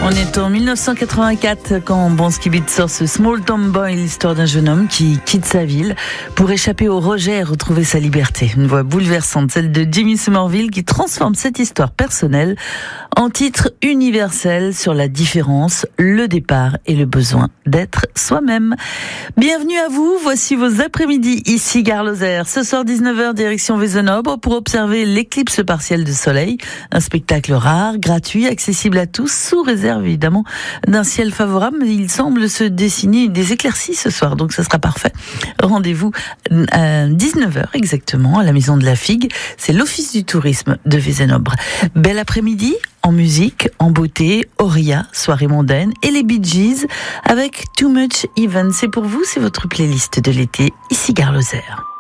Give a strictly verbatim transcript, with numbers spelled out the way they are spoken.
On est en mille neuf cent quatre-vingt-quatre quand Bronski Beat sort ce Small Town Boy, l'histoire d'un jeune homme qui quitte sa ville pour échapper au rejet et retrouver sa liberté. Une voix bouleversante, celle de Jimmy Somerville, qui transforme cette histoire personnelle en titre universel sur la différence, le départ et le besoin d'être soi-même. Bienvenue à vous, voici vos après-midi ici Gare Lozère. Ce soir dix-neuf heures, direction Vezenobre pour observer l'éclipse partielle de soleil. Un spectacle rare, gratuit, accessible à tous, sous réserve évidemment d'un ciel favorable, mais il semble se dessiner des éclaircies ce soir, donc ça sera parfait. Rendez-vous à dix-neuf heures exactement à la Maison de la Figue, c'est l'Office du tourisme de Vezenobre. Bel après-midi en musique, en beauté, Auria, soirée mondaine et les Bee Gees avec Too Much Even. C'est pour vous, c'est votre playlist de l'été, ici Gare Lozère.